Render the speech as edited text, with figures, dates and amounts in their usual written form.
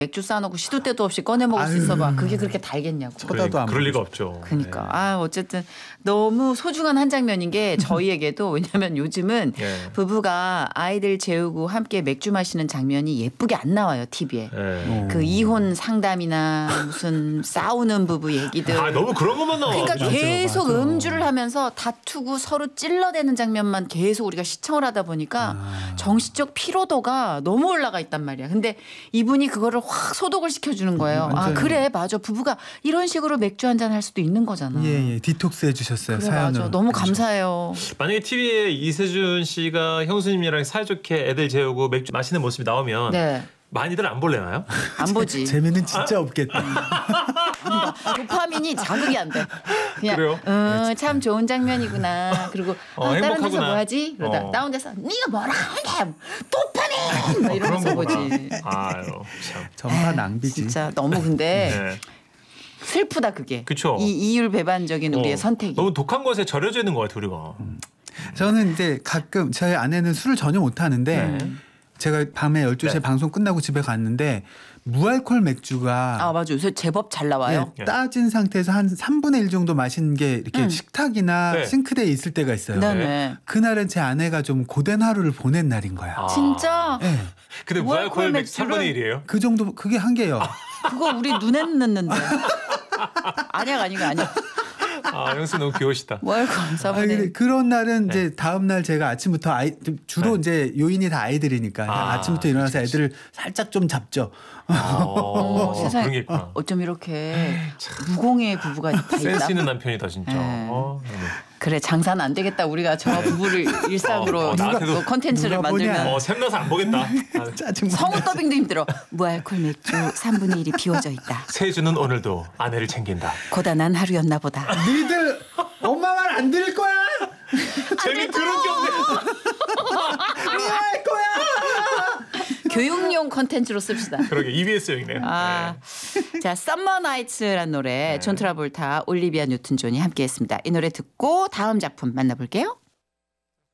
맥주 싸놓고 시도 때도 없이 꺼내 먹을 수 있어봐. 그게 그렇게 달겠냐고. 쳐다도 안 그럴 리가 보고. 없죠. 그러니까 네. 어쨌든 너무 소중한 한 장면인 게 저희에게도 왜냐하면 요즘은 예. 부부가 아이들 재우고 함께 맥주 마시는 장면이 예쁘게 안 나와요 TV에. 예. 그 이혼 상담이나 무슨 싸우는 부부 얘기들. 아 너무 그런 것만 나와. 그러니까 그죠? 계속 맞아. 음주를 하면서 다투고 서로 찔러대는 장면만 계속 우리가 시청을 하다 보니까 정신적 피로도가 너무 올라가 있단 말이야. 근데 이분이 그거를 확 소독을 시켜주는 거예요. 아 완전히. 그래 맞아 부부가 이런 식으로 맥주 한잔 할 수도 있는 거잖아. 예, 디톡스 해주셨어요. 그래 사연으로. 맞아. 너무 그렇죠. 감사해요. 만약에 TV에 이세준 씨가 형수님이랑 사이좋게 애들 재우고 맥주 마시는 모습이 나오면 네. 많이들 안 볼래나요? 안 보지. 재미는 진짜 없겠다. 도파민이 자극이 안 돼. 그냥 그래요? 참 좋은 장면이구나. 그리고 다른 데서 행복하구나. 뭐 하지? 그러다 나 혼자서 네가 뭐라 하냐 도파민 막 이러면서 그런 거구나. 보지. 아유 참. 전파 낭비지. 진짜 너무 근데 네. 슬프다 그게. 그쵸. 이 이율배반적인 우리의 선택이. 너무 독한 것에 절여져 있는 것 같아 우리가. 저는 이제 가끔 저희 아내는 술을 전혀 못 하는데 제가 밤에 12시에 네. 방송 끝나고 집에 갔는데 무알콜 맥주가 아 맞아 요새 제법 잘 나와요. 네, 따진 상태에서 한 3분의 1 정도 마시는 게 이렇게 식탁이나 네. 싱크대에 있을 때가 있어요. 네네. 그날은 제 아내가 좀 고된 하루를 보낸 날인 거야. 아. 진짜 네. 근데 무알콜 맥주 3분의 1이에요? 그 정도 그게 한계예요. 그거 우리 눈에 넣는데. 아니야 아니가 아니야. 아 형수 너무 귀여우시다. 뭘 근데 감사보네. 그런 날은 네. 이제 다음 날 제가 아침부터 주로 이제 요인이 다 아이들이니까 아침부터 일어나서 애들을 살짝 좀 잡죠. 세상에. 그런 게 있구나. 어쩜 이렇게 무공의 부부가 다 있다. 센스 있는 남편이다 진짜. 네. 네. 그래 장사는 안 되겠다. 우리가 저 부부를 일상으로 나한테도 콘텐츠를 누가 보냐. 만들면 샘나서 안 보겠다. 아, 짜증. 성우 더빙도 힘들어. 무알콜 맥주 3분의 1이 비워져 있다. 세주는 오늘도 아내를 챙긴다. 고단한 하루였나 보다. 니들 엄마 말 안 들을 거야. 재미 들을 게 없네. 미워할 거야. 교육용 콘텐츠로 씁시다. 그러게 EBS용이네요. 아, 자, Summer Nights라는 노래 존 트라볼타, 올리비아 뉴튼 존이 함께했습니다. 이 노래 듣고 다음 작품 만나볼게요.